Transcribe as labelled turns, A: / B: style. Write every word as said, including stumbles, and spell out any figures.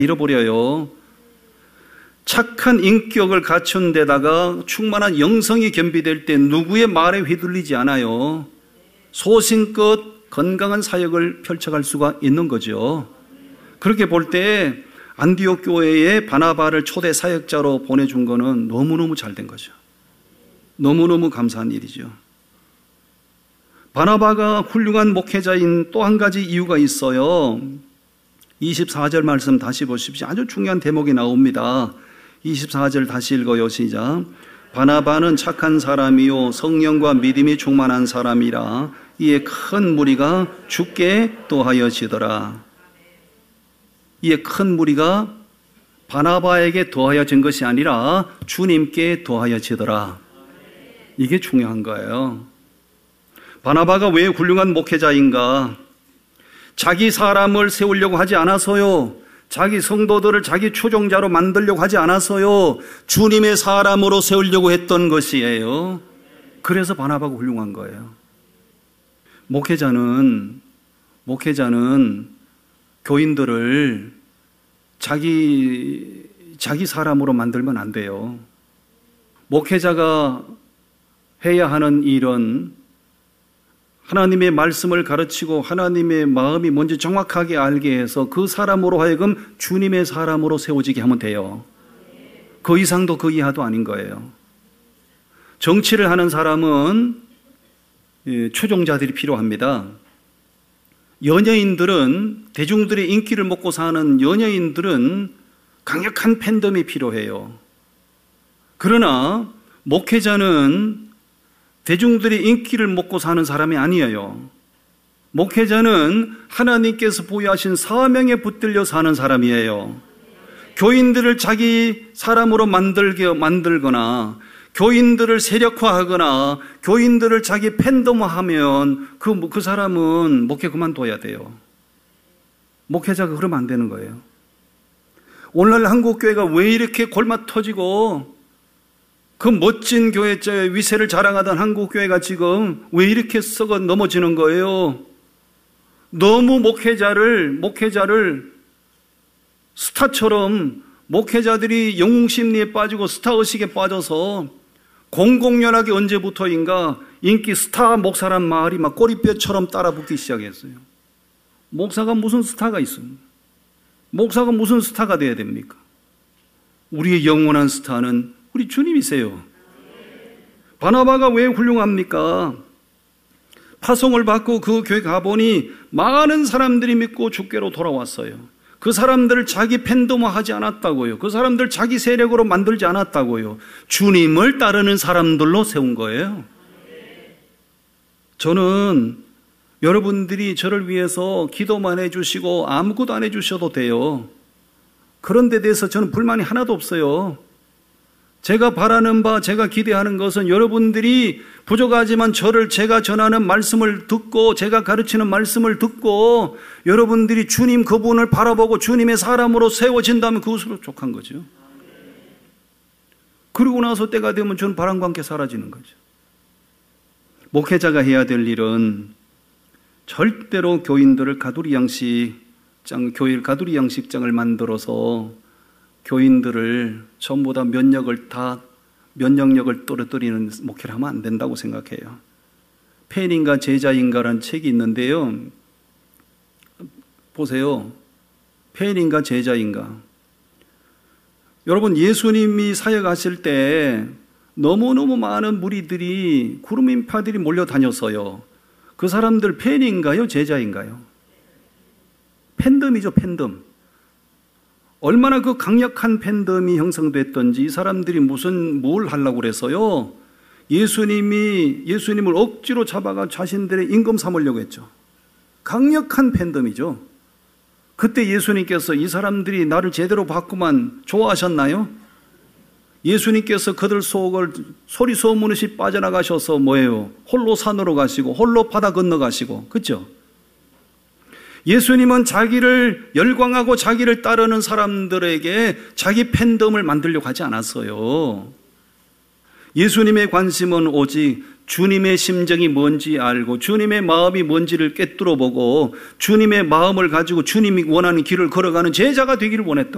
A: 잃어버려요. 착한 인격을 갖춘 데다가 충만한 영성이 겸비될 때 누구의 말에 휘둘리지 않아요. 소신껏 건강한 사역을 펼쳐갈 수가 있는 거죠. 그렇게 볼 때 안디옥 교회에 바나바를 초대 사역자로 보내준 거는 너무너무 잘된 거죠. 너무너무 감사한 일이죠. 바나바가 훌륭한 목회자인 또 한 가지 이유가 있어요. 이십사 절 말씀 다시 보십시오. 아주 중요한 대목이 나옵니다. 이십사 절 다시 읽어요. 시작. 바나바는 착한 사람이요 성령과 믿음이 충만한 사람이라 이에 큰 무리가 주께 더하여지더라. 이에 큰 무리가 바나바에게 더하여진 것이 아니라 주님께 더하여지더라. 이게 중요한 거예요. 바나바가 왜 훌륭한 목회자인가? 자기 사람을 세우려고 하지 않아서요. 자기 성도들을 자기 추종자로 만들려고 하지 않아서요. 주님의 사람으로 세우려고 했던 것이에요. 그래서 바나바가 훌륭한 거예요. 목회자는 목회자는 교인들을 자기 자기 사람으로 만들면 안 돼요. 목회자가 해야 하는 일은 하나님의 말씀을 가르치고 하나님의 마음이 뭔지 정확하게 알게 해서 그 사람으로 하여금 주님의 사람으로 세워지게 하면 돼요. 그 이상도 그 이하도 아닌 거예요. 정치를 하는 사람은 추종자들이 필요합니다. 연예인들은, 대중들의 인기를 먹고 사는 연예인들은 강력한 팬덤이 필요해요. 그러나 목회자는 대중들의 인기를 먹고 사는 사람이 아니에요. 목회자는 하나님께서 부여하신 사명에 붙들려 사는 사람이에요. 교인들을 자기 사람으로 만들게 만들거나 교인들을 세력화하거나 교인들을 자기 팬덤화하면 그, 그 사람은 목회 그만둬야 돼요. 목회자가 그러면 안 되는 거예요. 오늘날 한국교회가 왜 이렇게 골마 터지고 그 멋진 교회의 위세를 자랑하던 한국교회가 지금 왜 이렇게 썩어 넘어지는 거예요? 너무 목회자를, 목회자를 스타처럼 목회자들이 영웅심리에 빠지고 스타의식에 빠져서 공공연하게 언제부터인가 인기 스타 목사란 말이 막 꼬리뼈처럼 따라붙기 시작했어요. 목사가 무슨 스타가 있습니까? 목사가 무슨 스타가 돼야 됩니까? 우리의 영원한 스타는 우리 주님이세요. 바나바가 왜 훌륭합니까? 파송을 받고 그 교회 가보니 많은 사람들이 믿고 주께로 돌아왔어요. 그 사람들을 자기 팬덤화하지 않았다고요. 그 사람들 자기 세력으로 만들지 않았다고요. 주님을 따르는 사람들로 세운 거예요. 저는 여러분들이 저를 위해서 기도만 해주시고 아무것도 안 해주셔도 돼요. 그런 데 대해서 저는 불만이 하나도 없어요. 제가 바라는 바, 제가 기대하는 것은 여러분들이 부족하지만 저를 제가 전하는 말씀을 듣고 제가 가르치는 말씀을 듣고 여러분들이 주님 그분을 바라보고 주님의 사람으로 세워진다면 그것으로 족한 거죠. 그러고 나서 때가 되면 저는 바람과 함께 사라지는 거죠. 목회자가 해야 될 일은 절대로 교인들을 가두리 양식장, 교회 가두리 양식장을 만들어서 교인들을 전부 다 면역을 다 면역력을 떨어뜨리는 목회를 하면 안 된다고 생각해요. 팬인가 제자인가라는 책이 있는데요. 보세요. 팬인가 제자인가. 여러분 예수님이 사역하실 때 너무너무 많은 무리들이 구름 인파들이 몰려다녔어요. 그 사람들 팬인가요? 제자인가요? 팬덤이죠. 팬덤. 얼마나 그 강력한 팬덤이 형성됐던지 이 사람들이 무슨 뭘 하려고 그래서요. 예수님이 예수님을 억지로 잡아가 자신들의 임금 삼으려고 했죠. 강력한 팬덤이죠. 그때 예수님께서 이 사람들이 나를 제대로 봤구만 좋아하셨나요? 예수님께서 그들 속을 소리 소문없이 빠져나가셔서 뭐예요? 홀로 산으로 가시고 홀로 바다 건너가시고 그렇죠? 예수님은 자기를 열광하고 자기를 따르는 사람들에게 자기 팬덤을 만들려고 하지 않았어요. 예수님의 관심은 오직 주님의 심정이 뭔지 알고 주님의 마음이 뭔지를 꿰뚫어 보고 주님의 마음을 가지고 주님이 원하는 길을 걸어가는 제자가 되기를 원했던